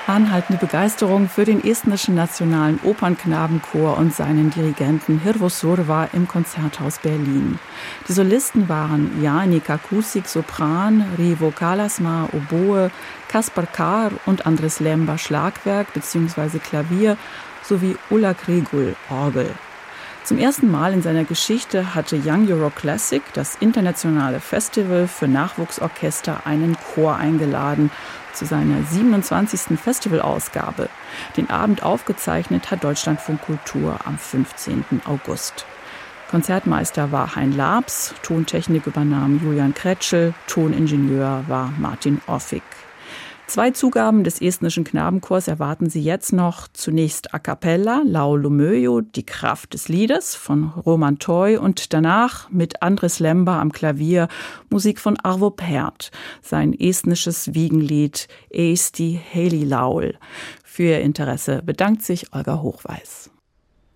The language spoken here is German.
Anhaltende Begeisterung für den estnischen Nationalen Opernknabenchor und seinen Dirigenten Hirvo Surva im Konzerthaus Berlin. Die Solisten waren Janika Kusik, Sopran, Rivo Kalasma, Oboe, Kaspar Kár und Andres Lemba, Schlagwerk bzw. Klavier sowie Ulla Gregul, Orgel. Zum ersten Mal in seiner Geschichte hatte Young Euro Classic, das internationale Festival für Nachwuchsorchester, einen Chor eingeladen zu seiner 27. Festivalausgabe. Den Abend aufgezeichnet hat Deutschlandfunk Kultur am 15. August. Konzertmeister war Hein Labs, Tontechnik übernahm Julian Kretschel, Toningenieur war Martin Offig. 2 Zugaben des estnischen Knabenchors erwarten Sie jetzt noch. Zunächst a cappella, Laulu Möjo, die Kraft des Liedes von Roman Toy und danach mit Andres Lemba am Klavier Musik von Arvo Pärt, sein estnisches Wiegenlied Eesti Helilaul. Für Ihr Interesse bedankt sich Olga Hochweis.